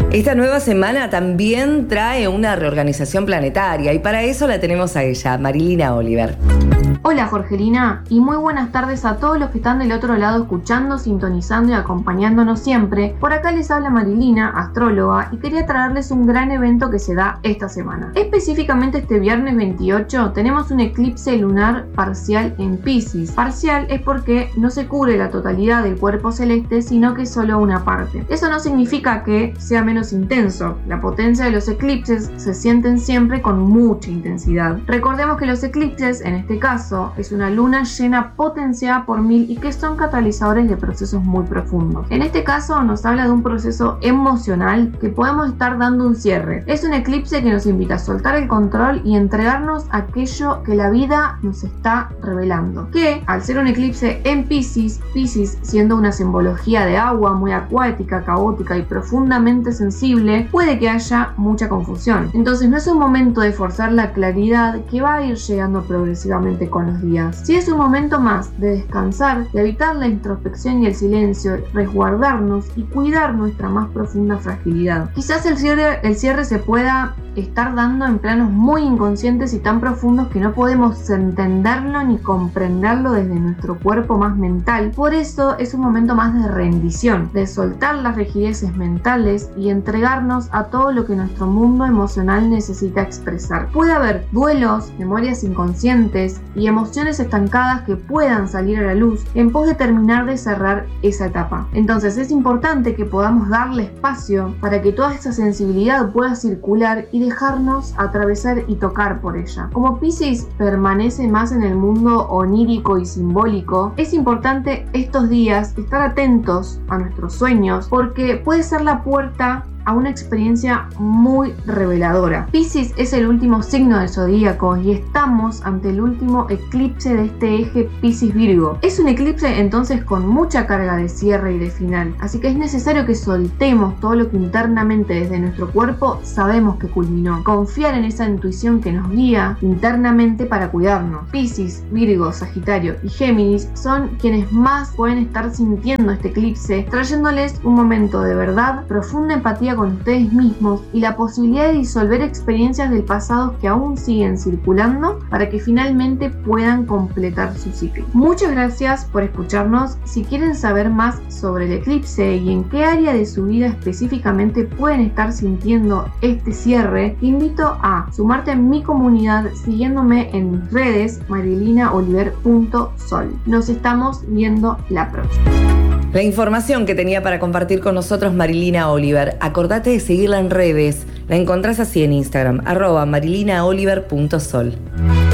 Esta nueva semana también trae una reorganización planetaria y para eso la tenemos a ella, Marilina Oliver. Hola Jorgelina, y muy buenas tardes a todos los que están del otro lado escuchando, sintonizando y acompañándonos siempre. Por acá les habla Marilina, astróloga, y quería traerles un gran evento que se da esta semana. Específicamente este viernes 28 tenemos un eclipse lunar parcial en Piscis. Parcial es porque no se cubre la totalidad del cuerpo celeste, sino que solo una parte. Eso no significa que sea menos intenso. La potencia de los eclipses se sienten siempre con mucha intensidad. Recordemos que los eclipses, en este caso, es una luna llena potenciada por 1000 y que son catalizadores de procesos muy profundos. En este caso nos habla de un proceso emocional que podemos estar dando un cierre. Es un eclipse que nos invita a soltar el control y entregarnos a aquello que la vida nos está revelando. Que al ser un eclipse en Piscis siendo una simbología de agua muy acuática, caótica y profundamente sensible, puede que haya mucha confusión. Entonces no es un momento de forzar la claridad que va a ir llegando progresivamente con los días. Si es un momento más de descansar, de evitar la introspección y el silencio, resguardarnos y cuidar nuestra más profunda fragilidad. Quizás el cierre se pueda estar dando en planos muy inconscientes y tan profundos que no podemos entenderlo ni comprenderlo desde nuestro cuerpo más mental. Por eso es un momento más de rendición, de soltar las rigideces mentales y entregarnos a todo lo que nuestro mundo emocional necesita expresar. Puede haber duelos, memorias inconscientes y emociones estancadas que puedan salir a la luz en pos de terminar de cerrar esa etapa. Entonces es importante que podamos darle espacio para que toda esa sensibilidad pueda circular y dejarnos atravesar y tocar por ella. Como Piscis permanece más en el mundo onírico y simbólico, es importante estos días estar atentos a nuestros sueños porque puede ser la puerta a una experiencia muy reveladora. Piscis es el último signo del zodíaco y estamos ante el último eclipse de este eje Piscis-Virgo. Es un eclipse entonces con mucha carga de cierre y de final, así que es necesario que soltemos todo lo que internamente desde nuestro cuerpo sabemos que culminó. Confiar en esa intuición que nos guía internamente para cuidarnos. Piscis, Virgo, Sagitario y Géminis son quienes más pueden estar sintiendo este eclipse, trayéndoles un momento de verdad, profunda empatía con ustedes mismos y la posibilidad de disolver experiencias del pasado que aún siguen circulando para que finalmente puedan completar su ciclo. Muchas gracias por escucharnos. Si quieren saber más sobre el eclipse y en qué área de su vida específicamente pueden estar sintiendo este cierre, te invito a sumarte a mi comunidad siguiéndome en mis redes marilinaoliver.sol. Nos estamos viendo la próxima. La información que tenía para compartir con nosotros Marilina Oliver. Acordate de seguirla en redes. La encontrás así en Instagram, @marilinaoliver.sol.